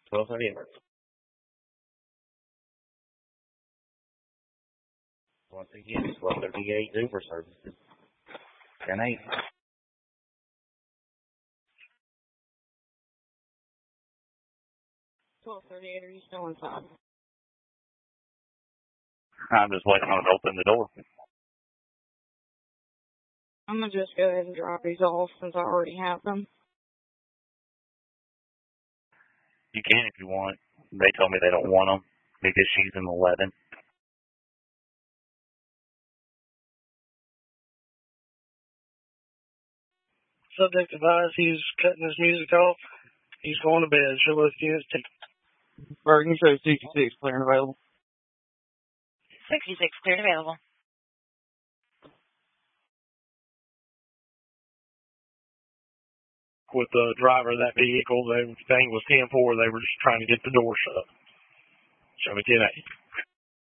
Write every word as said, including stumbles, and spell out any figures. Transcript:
twelve thirty. Once again, twelve thirty-eight Uber services. ten eight. twelve thirty-eight, are you still inside? I'm just waiting on it to open the door. I'm going to just go ahead and drop these off since I already have them. You can if you want. They told me they don't want them because she's in eleven. Subject advised he's cutting his music off. He's going to bed. Show us units. Bergen show sixty-six clear and available. sixty-six clear and available. With the driver of that vehicle, the thing was ten four. They were just trying to get the door shut. Show me ten eight.